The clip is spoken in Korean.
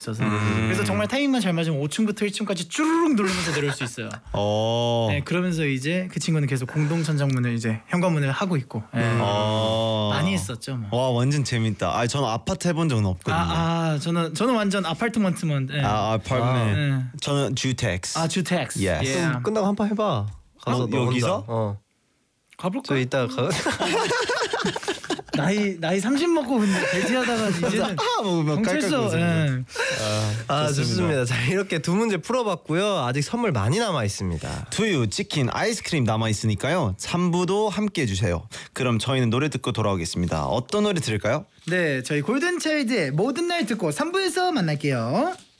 있어서 그래서 정말 타이밍만 잘 맞으면 5층부터 1층까지 쭈르륵 누르면서 내려올 수 있어요. 네, 그러면서 이제 그 친구는 계속 공동 천장문을 이제 현관문을 하고 있고 많이 했었죠. 뭐. 와 완전 재밌다. 아 저는 아파트 해본 적은 없거든요. 저는 완전 아파트먼트만. 아파트먼트. 저는 주택스. 주택스. Yes. 끝나고 한 판 해봐. 가서 너 여기서? 혼자. 가볼까? 저 이따 가. 나이 30 먹고 근데 데이트하다가 이제는 먹으면 경찰서. 좋습니다. 자 이렇게 두 문제 풀어봤고요. 아직 선물 많이 남아 있습니다. 두유, 치킨, 아이스크림 남아 있으니까요. 3부도 함께 해주세요. 그럼 저희는 노래 듣고 돌아오겠습니다. 어떤 노래 들을까요? 네, 저희 골든차일드의 모든 날 듣고 3부에서 만날게요.